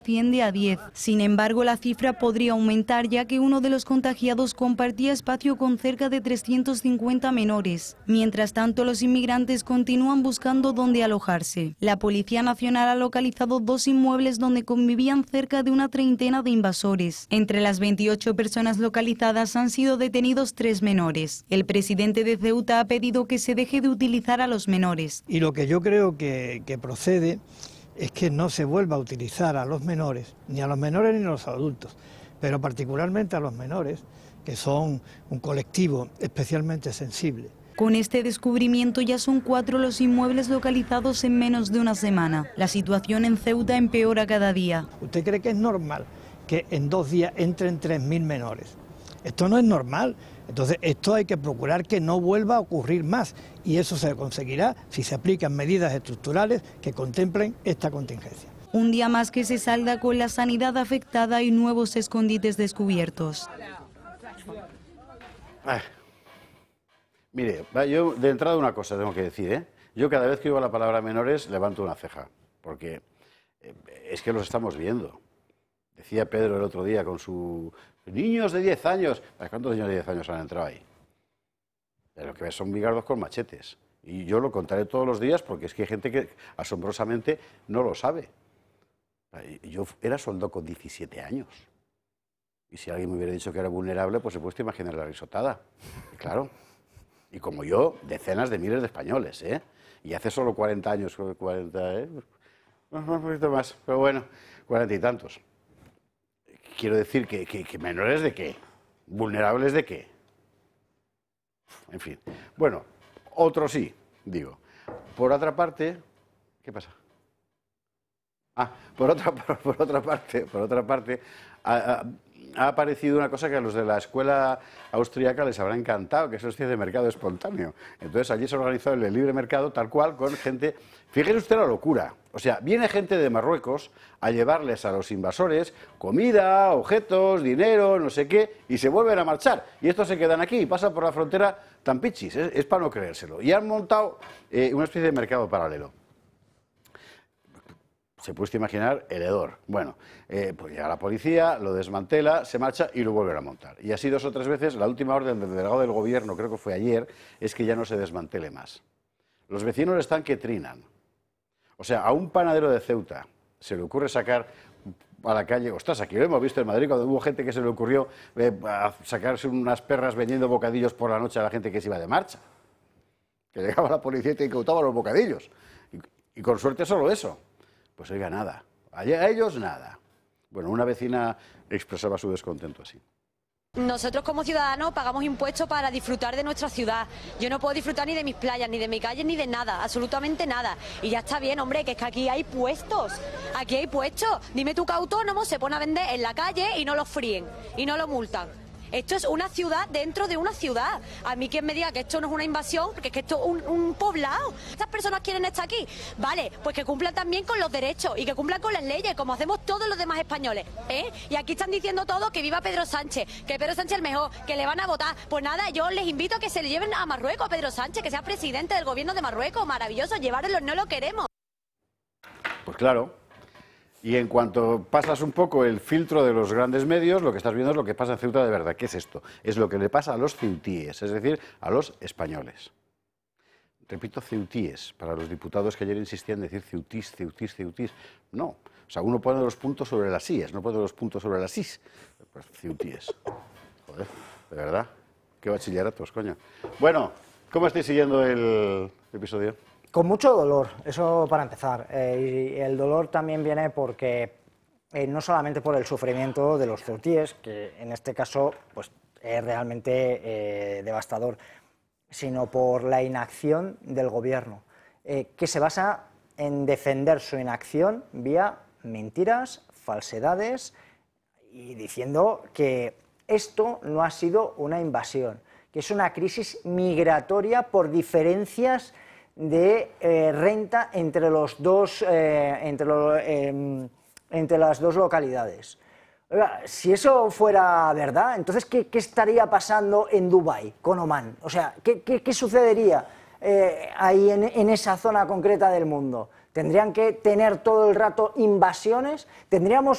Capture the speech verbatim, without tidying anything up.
asciende a diez. Sin embargo, la cifra podría aumentar ya que uno de los contagiados compartía espacio con cerca de trescientos cincuenta menores. Mientras tanto, los inmigrantes continúan buscando dónde alojarse. La Policía Nacional ha localizado dos inmuebles donde convivían cerca de una treintena de invasores. Entre las veintiocho personas localizadas han sido detenidos tres menores. El presidente de Ceuta ha pedido que se deje de utilizar a los menores. Y lo que yo creo que, que procede es que no se vuelva a utilizar a los menores, ni a los menores ni a los adultos, pero particularmente a los menores, que son un colectivo especialmente sensible. Con este descubrimiento ya son cuatro los inmuebles localizados en menos de una semana. La situación en Ceuta empeora cada día. ¿Usted cree que es normal que en dos días entren tres mil menores? Esto no es normal. Entonces, esto hay que procurar que no vuelva a ocurrir más, y eso se conseguirá si se aplican medidas estructurales que contemplen esta contingencia. Un día más que se salda con la sanidad afectada y nuevos escondites descubiertos. Ah, mire, yo de entrada una cosa tengo que decir, ¿eh? Yo cada vez que oigo la palabra menores levanto una ceja, porque es que los estamos viendo. Decía Pedro el otro día con su... niños de diez años. ¿Cuántos niños de diez años han entrado ahí? Lo que ves son bigardos con machetes. Y yo lo contaré todos los días porque es que hay gente que asombrosamente no lo sabe. Yo era soldado con diecisiete años. Y si alguien me hubiera dicho que era vulnerable, pues se puede imaginar la risotada. Y claro. Y como yo, decenas de miles de españoles, ¿eh? Y hace solo cuarenta años, cuarenta, ¿eh? Un poquito más, pero bueno, cuarenta y tantos. Quiero decir que, que, que menores de qué, vulnerables de qué. En fin. Bueno, otro sí, digo. Por otra parte, ¿qué pasa? Ah, por otra, por, por otra parte, por otra parte, ha, ha, ha aparecido una cosa que a los de la escuela austríaca les habrá encantado, que es una especie de mercado espontáneo. Entonces allí se ha organizado el libre mercado tal cual con gente. Fíjese usted la locura. O sea, viene gente de Marruecos a llevarles a los invasores comida, objetos, dinero, no sé qué, y se vuelven a marchar. Y estos se quedan aquí y pasan por la frontera tan pichis. Es, es para no creérselo. Y han montado eh, una especie de mercado paralelo. Se puede imaginar el hedor. Bueno, eh, pues llega la policía, lo desmantela, se marcha y lo vuelven a montar. Y así dos o tres veces. La última orden del delegado del gobierno, creo que fue ayer, es que ya no se desmantele más. Los vecinos están que trinan. O sea, a un panadero de Ceuta se le ocurre sacar a la calle, ostras, aquí lo hemos visto en Madrid, cuando hubo gente que se le ocurrió eh, a sacarse unas perras vendiendo bocadillos por la noche a la gente que se iba de marcha. Que llegaba la policía y te incautaba los bocadillos. Y, y con suerte solo eso. Pues oiga, nada. A ellos nada. Bueno, una vecina expresaba su descontento así. Nosotros como ciudadanos pagamos impuestos para disfrutar de nuestra ciudad. Yo no puedo disfrutar ni de mis playas, ni de mi calle, ni de nada, absolutamente nada. Y ya está bien, hombre, que es que aquí hay puestos. Aquí hay puestos. Dime tú que autónomo se pone a vender en la calle y no lo fríen, y no lo multan. Esto es una ciudad dentro de una ciudad. A mí quien me diga que esto no es una invasión, porque es que esto es un, un poblado. Estas personas quieren estar aquí. Vale, pues que cumplan también con los derechos y que cumplan con las leyes, como hacemos todos los demás españoles. ¿eh? Y aquí están diciendo todos que viva Pedro Sánchez, que Pedro Sánchez es el mejor, que le van a votar. Pues nada, yo les invito a que se le lleven a Marruecos, a Pedro Sánchez, que sea presidente del gobierno de Marruecos. Maravilloso, llevároslo, no lo queremos. Pues claro. Y en cuanto pasas un poco el filtro de los grandes medios, lo que estás viendo es lo que pasa en Ceuta de verdad. ¿Qué es esto? Es lo que le pasa a los ceutíes, es decir, a los españoles. Repito, ceutíes, para los diputados que ayer insistían en decir ceutís, ceutís, ceutís. No, o sea, uno pone los puntos sobre las íes, no pone los puntos sobre las is. Pues ceutíes. Joder, de verdad, qué bachilleratos, coño. Bueno, ¿cómo estáis siguiendo el episodio? Con mucho dolor, eso para empezar. Eh, y el dolor también viene porque, eh, no solamente por el sufrimiento de los ceutíes, que en este caso pues, es realmente eh, devastador, sino por la inacción del gobierno, eh, que se basa en defender su inacción vía mentiras, falsedades y diciendo que esto no ha sido una invasión, que es una crisis migratoria por diferencias de eh, renta entre, los dos, eh, entre, lo, eh, entre las dos localidades. Oiga, si eso fuera verdad, entonces ¿qué, qué estaría pasando en Dubái con Omán? O sea, ¿qué, qué, qué sucedería eh, ahí en, en esa zona concreta del mundo? ¿Tendrían que tener todo el rato invasiones? ¿Tendríamos